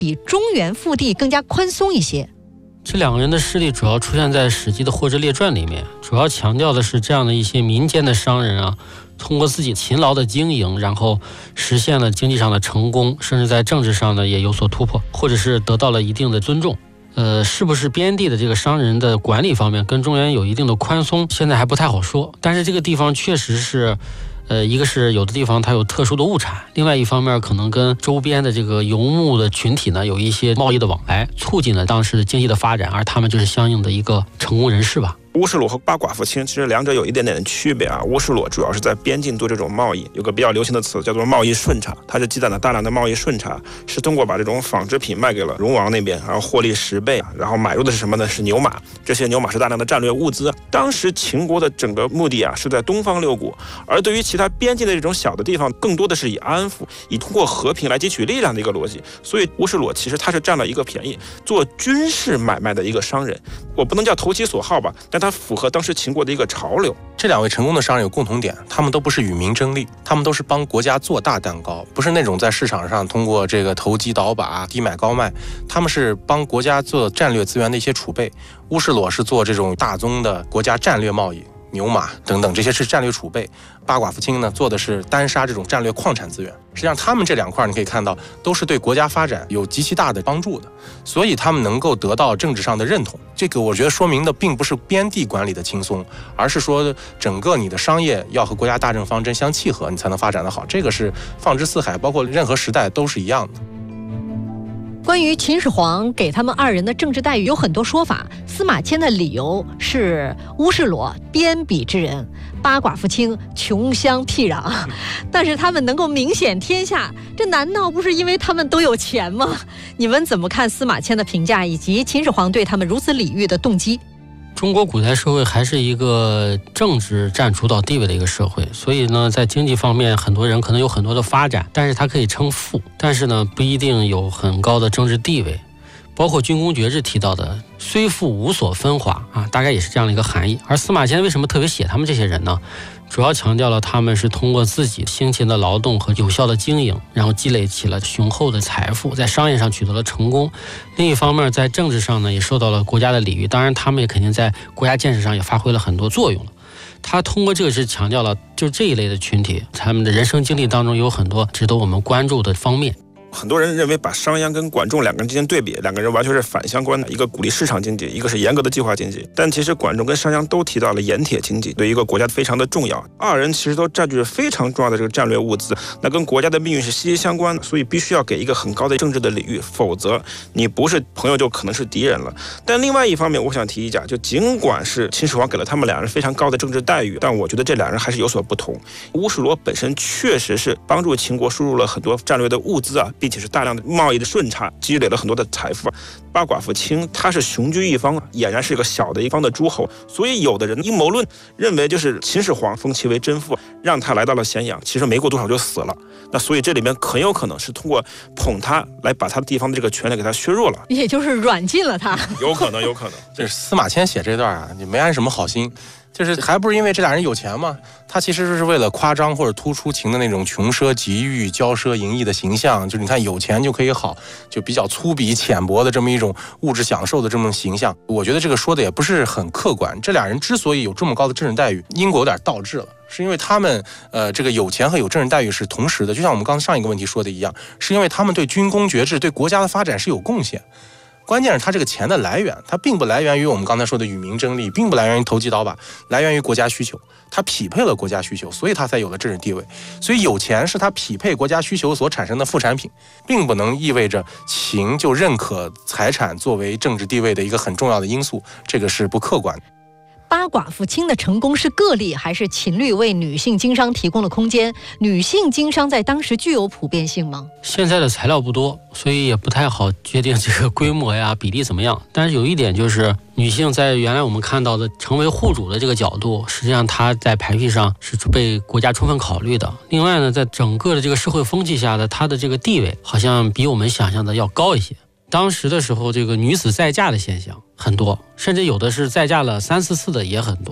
比中原腹地更加宽松一些。 这两个人的事例主要出现在《史记》的《货殖列传》里面，主要强调的是这样的一些民间的商人啊，通过自己勤劳的经营，然后实现了经济上的成功，甚至在政治上呢也有所突破，或者是得到了一定的尊重。是不是边地的这个商人的管理方面跟中原有一定的宽松，现在还不太好说。但是这个地方确实是一个是有的地方它有特殊的物产，另外一方面可能跟周边的这个游牧的群体呢有一些贸易的往来，促进了当时的经济的发展，而他们就是相应的一个成功人士吧。 乌市裸和八寡妇卿其实两者有一点点的区别啊。乌市裸主要是在边境做这种贸易，有个比较流行的词叫做贸易顺差，它是积攒了大量的贸易顺差，是通过把这种纺织品卖给了戎王那边，然后获利10倍，然后买入的是什么呢？是牛马，这些牛马是大量的战略物资。当时秦国的整个目的啊是在东方6国，而对于其他边境的这种小的地方，更多的是以安抚，以通过和平来汲取力量的一个逻辑。所以乌市裸其实他是占了一个便宜，做军事买卖的一个商人，我不能叫投其所好吧，但它符合当时秦国的一个潮流。 这两位成功的商人有共同点，他们都不是与民争利，他们都是帮国家做大蛋糕，不是那种在市场上通过这个投机倒把、低买高卖，他们是帮国家做战略资源的一些储备。乌市裸是做这种大宗的国家战略贸易，牛马等等，这些是战略储备。八寡妇卿呢做的是单杀这种战略矿产资源。实际上他们这两块你可以看到都是对国家发展有极其大的帮助的，所以他们能够得到政治上的认同。这个我觉得说明的并不是边地管理的轻松，而是说整个你的商业要和国家大政方针相契合，你才能发展得好。这个是放之四海，包括任何时代都是一样的。 关于秦始皇给他们2人的政治待遇有很多说法，司马迁的理由是乌市裸边鄙之人，八寡妇卿穷乡僻壤，但是他们能够明显天下，这难道不是因为他们都有钱吗？你们怎么看司马迁的评价，以及秦始皇对他们如此礼遇的动机？ 中国古代社会还是一个政治占主导地位的一个社会，所以呢，在经济方面，很多人可能有很多的发展，但是他可以称富，但是呢，不一定有很高的政治地位。包括军功爵制提到的“虽富无所分华”啊，大概也是这样的一个含义。而司马迁为什么特别写他们这些人呢？主要强调了他们是通过自己辛勤的劳动和有效的经营，然后积累起了雄厚的财富，在商业上取得了成功。另一方面，在政治上呢，也受到了国家的礼遇，当然他们也肯定在国家建设上也发挥了很多作用了。他通过这个是强调了就这一类的群体，他们的人生经历当中有很多值得我们关注的方面。 很多人认为把商鞅跟管仲两个人进行对比，两个人完全是反相关的，一个鼓励市场经济，一个是严格的计划经济。但其实管仲跟商鞅都提到了盐铁经济对一个国家非常的重要，二人其实都占据着非常重要的这个战略物资，那跟国家的命运是息息相关的，所以必须要给一个很高的政治的礼遇，否则你不是朋友就可能是敌人了。但另外一方面，我想提一下，就尽管是秦始皇给了他们两人非常高的政治待遇，但我觉得这两人还是有所不同。乌市裸本身确实是帮助秦国输入了很多战略的物资啊，并且是大量的贸易的顺差，积累了很多的财富。八寡妇卿他是雄居一方，俨然是一个小的一方的诸侯，所以有的人阴谋论认为就是秦始皇封其为真父，让他来到了咸阳，其实没过多少就死了。那所以这里面很有可能是通过捧他来把他的地方的这个权力给他削弱了， 也就是软禁了他。 有可能，有可能。 这是司马迁写这段啊，你没安什么好心。就是还不是因为这俩人有钱吗？他其实是为了夸张或者突出秦的那种穷奢极欲、骄奢淫逸的形象，就是你看有钱就可以好，就比较粗鄙浅薄的这么一种物质享受的这么形象。我觉得这个说的也不是很客观。这俩人之所以有这么高的政治待遇，因果有点倒置了，是因为他们这个有钱和有政治待遇是同时的，就像我们刚才上一个问题说的一样，是因为他们对军功爵制、对国家的发展是有贡献。关键是他这个钱的来源，它并不来源于我们刚才说的与民争利，并不来源于投机倒把，来源于国家需求，它匹配了国家需求，所以它才有了政治地位。所以有钱是它匹配国家需求所产生的副产品，并不能意味着秦就认可财产作为政治地位的一个很重要的因素，这个是不客观的。 八寡妇卿的成功是个例，还是秦律为女性经商提供了空间？女性经商在当时具有普遍性吗？ 现在的材料不多，所以也不太好决定这个规模呀、比例怎么样。但是有一点就是，女性在原来我们看到的成为户主的这个角度，实际上她在排序上是被国家充分考虑的。另外呢，在整个的这个社会风气下的她的这个地位，好像比我们想象的要高一些。当时的时候，这个女子再嫁的现象很多，甚至有的是再嫁了3、4次的也很多。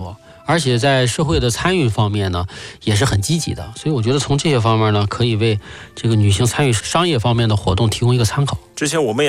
而且在社会的参与方面呢，也是很积极的。所以我觉得从这些方面呢，可以为这个女性参与商业方面的活动提供一个参考。 之前我们也